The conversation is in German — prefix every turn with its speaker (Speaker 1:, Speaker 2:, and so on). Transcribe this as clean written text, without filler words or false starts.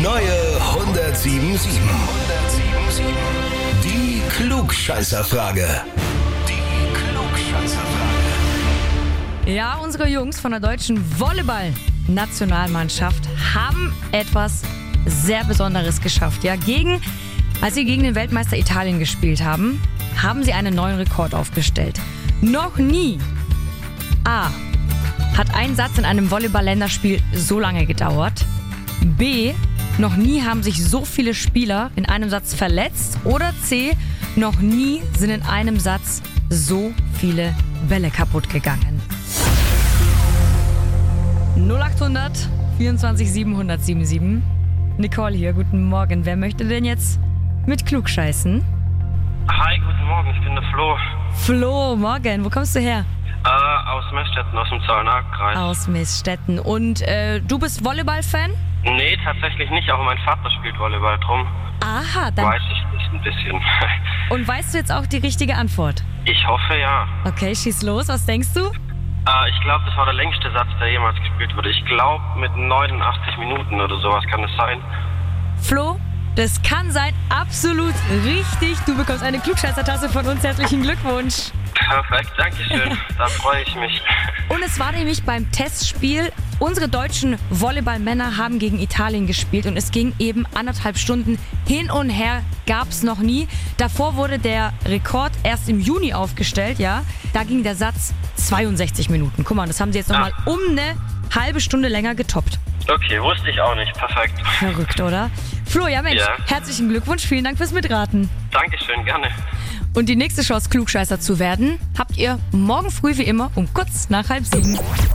Speaker 1: neue 1077. Die Klugscheißerfrage.
Speaker 2: Ja, unsere Jungs von der deutschen Volleyball-Nationalmannschaft haben etwas sehr Besonderes geschafft. Ja, als sie gegen den Weltmeister Italien gespielt haben, haben sie einen neuen Rekord aufgestellt. Noch nie hat ein Satz in einem Volleyball-Länderspiel so lange gedauert. B, noch nie haben sich so viele Spieler in einem Satz verletzt. Oder C, noch nie sind in einem Satz so viele Bälle kaputt gegangen. 0800 24 777. Nicole hier, guten Morgen. Wer möchte denn jetzt mit klugscheißen?
Speaker 3: Hi, guten Morgen, ich bin der Flo.
Speaker 2: Flo, morgen. Wo kommst du her?
Speaker 3: Aus Meßstetten, aus dem Zollernalbkreis.
Speaker 2: Aus Meßstetten. Und du bist Volleyball-Fan?
Speaker 3: Nee, tatsächlich nicht, aber mein Vater spielt Volleyball, drum
Speaker 2: Aha, dann.
Speaker 3: weiß ich das ein bisschen.
Speaker 2: Und weißt du jetzt auch die richtige Antwort?
Speaker 3: Ich hoffe, ja.
Speaker 2: Okay, schieß los. Was denkst du?
Speaker 3: Ich glaube, das war der längste Satz, der jemals gespielt wurde. Ich glaube, mit 89 Minuten oder sowas kann es sein.
Speaker 2: Flo, das kann sein. Absolut richtig. Du bekommst eine Klugscheißer-Tasse von uns. Herzlichen Glückwunsch.
Speaker 3: Perfekt, danke schön. Da freue ich mich.
Speaker 2: Und es war nämlich beim Testspiel. Unsere deutschen Volleyballmänner haben gegen Italien gespielt und es ging eben 1,5 Stunden hin und her, gab's noch nie. Davor wurde der Rekord erst im Juni aufgestellt, ja. Da ging der Satz 62 Minuten. Guck mal, das haben sie jetzt nochmal um eine halbe Stunde länger getoppt.
Speaker 3: Okay, wusste ich auch nicht. Perfekt.
Speaker 2: Verrückt, oder? Flo, ja Mensch,
Speaker 3: Ja.
Speaker 2: Herzlichen Glückwunsch, vielen Dank fürs Mitraten.
Speaker 3: Dankeschön, gerne.
Speaker 2: Und die nächste Chance, Klugscheißer zu werden, habt ihr morgen früh wie immer um kurz nach 6:30.